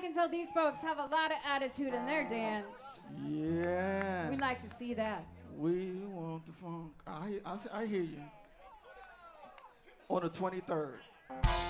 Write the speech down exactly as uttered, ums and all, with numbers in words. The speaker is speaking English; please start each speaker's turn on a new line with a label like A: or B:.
A: can tell these folks have a lot of attitude in their dance.
B: Yeah.
A: We like to see that.
B: We want the funk. I, I, I hear you. On the twenty-third.